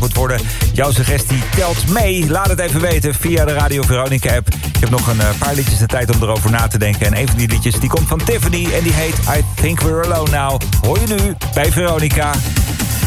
moet worden. Jouw suggestie telt mee. Laat het even weten via de Radio Veronica app. Ik heb nog een paar liedjes de tijd om erover na te denken. En een van die liedjes die komt van Tiffany en die heet I Think We're Alone Now. Hoor je nu bij Veronica.